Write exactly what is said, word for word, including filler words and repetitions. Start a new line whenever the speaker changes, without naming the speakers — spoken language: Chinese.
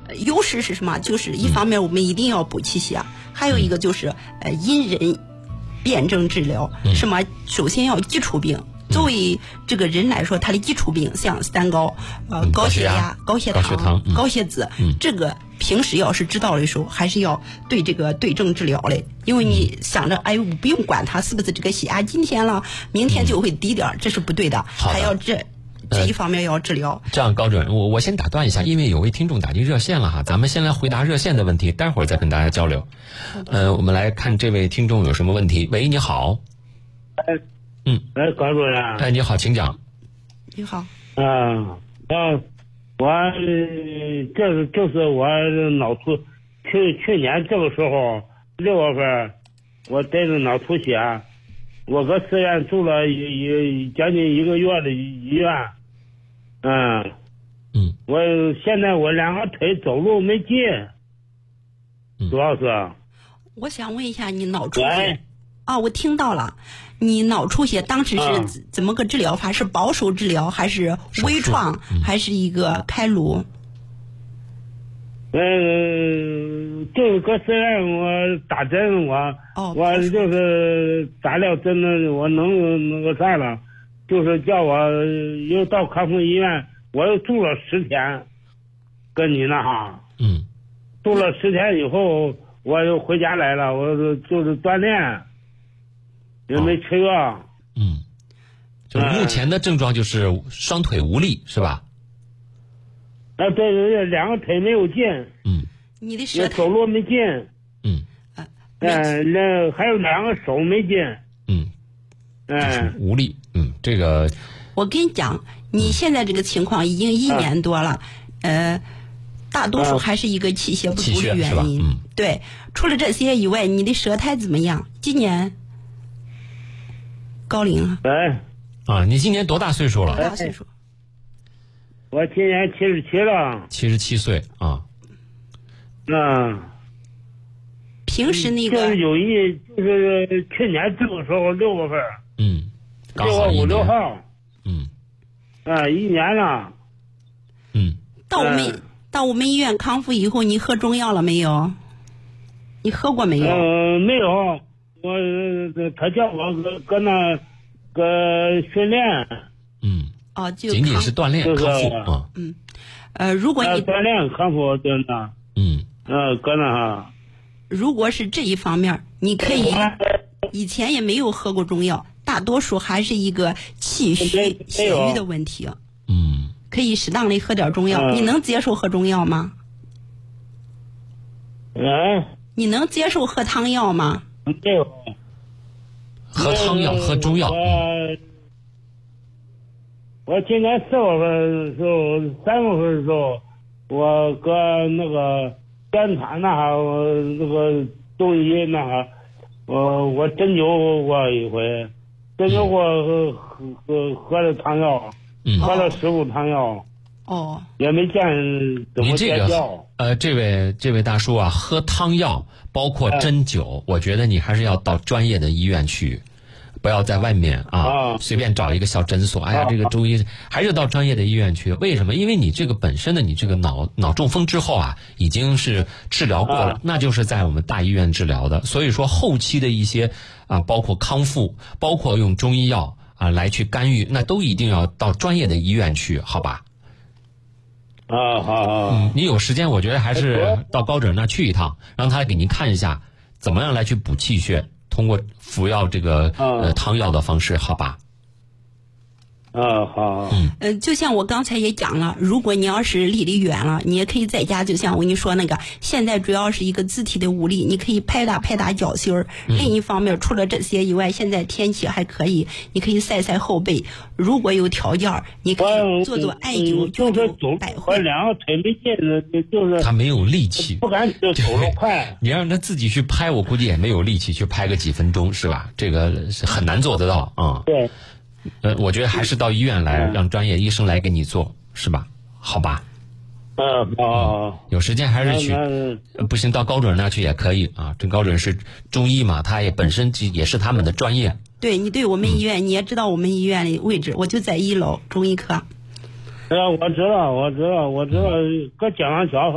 优势是什么？就是一方面我们一定要补气血，还有一个就是呃因人辩证治疗。什么？首先要基础病。作为这个人来说，他的基础病像三高、呃高血压、高血糖、高血糖、高血脂，这个平时要是知道的时候，还是要对这个对症治疗嘞。因为你想着，哎，我不用管他是不是这个血压今天了，明天就会低点，这是不对的，还要这。这一方面要治疗。
这样，高准，我我先打断一下，因为有位听众打进热线了哈，咱们先来回答热线的问题，待会儿再跟大家交流。呃，我们来看这位听众有什么问题。喂，你好。
哎。
嗯，
哎，高主任。
哎，你好，请讲。
你好。
啊，啊，我这是就是我脑出去去年这个时候六月份，我带着脑出血，我搁寺院住了一一将近一个月的医院。嗯
嗯，
我现在我两个腿走路没劲，主要是。
我想问一下，你脑出血？啊，我听到了。你脑出血当时是怎么个治疗法？是保守治疗还是微创，还是一个开颅？
嗯，就是搁寺院我打针，我、哦、我就是打了针呢，我能那个啥了，就是叫我又到康复医院，我又住了十天，跟你那哈，
嗯，
住了十天以后，我又回家来了，我就是锻炼。也没吃药。
嗯，就目前的症状就是双腿无力，是吧？
啊，对对对，两个腿没有劲。
嗯，
你的舌
走路没劲。
嗯，
嗯、呃，那还有两个手没劲。
嗯，
嗯，
无力。嗯，这个
我跟你讲，你现在这个情况已经一年多了，嗯、呃，大多数还是一个气血不足的原因。
嗯，
对，除了这些以外，你的舌苔怎么样？今年高龄了。
哎，
啊，你今年多大岁数了？
多大岁数？
我今年七十七了。
七十七岁啊。
嗯。
平时那个
就是有一，就是去年这个时候六月份。
嗯。
六月五六号。
嗯。
啊，一年了。
嗯。
到我们、嗯、到我们医院康复以后，你喝中药了没有？你喝过没有？
呃，没有。我他叫我搁搁那搁训练。
嗯。
哦，就
仅仅是锻炼、
就是、
康复啊。
嗯。呃，如果你、
呃、锻炼康复真的。
嗯。
呃，搁那哈。
如果是这一方面，你可以以前也没有喝过中药，大多数还是一个气虚血瘀的问题。
嗯。
可以适当的喝点中药。嗯、你能接受喝中药吗？
嗯。
你能接受喝汤药吗？
没有。
喝汤药、喝中药。
我我今年四月份的时候，三月份的时候，我搁那个监察那哈，那个中医那哈，我我针灸过一回，针灸过喝喝喝喝了汤药，
嗯、
喝了十五汤药。
哦。
也没见怎么见效。
呃，这位这位大叔啊，喝汤药包括针灸，我觉得你还是要到专业的医院去。不要在外面啊，啊随便找一个小诊所。哎呀，这个中医还是到专业的医院去。为什么？因为你这个本身的你这个脑脑中风之后啊，已经是治疗过了，啊、那就是在我们大医院治疗的。所以说后期的一些啊，包括康复，包括用中医药啊来去干预，那都一定要到专业的医院去，好吧？
啊，好好。
嗯，你有时间，我觉得还是到高准那去一趟，让他给您看一下怎么样来去补气血。通过服药这个呃汤药的方式，好吧？
啊，好。
嗯，
呃，就像我刚才也讲了，如果你要是离得远了，你也可以在家，就像我跟你说那个，现在主要是一个肢体的无力，你可以拍打拍打脚心儿。嗯、另一方面，除了这些以外，现在天气还可以，你可以晒晒后背。如果有条件，你可以做做艾灸，
就是走
百会。
我两个腿没劲了，就是
他没有力气，
不敢走路快。
你让他自己去拍，我估计也没有力气去拍个几分钟，是吧？这个是很难做得到啊。
嗯、对。
呃，我觉得还是到医院来，让专业医生来给你做，是吧？好吧。
嗯，好。
有时间还是去，不行到高准那去也可以啊。这高准是中医嘛，他也本身也是他们的专业。
对，你对我们医院，嗯、你也知道我们医院的位置，我就在一楼中医科。
哎呀，我知道，我知道，我知道，搁江上桥。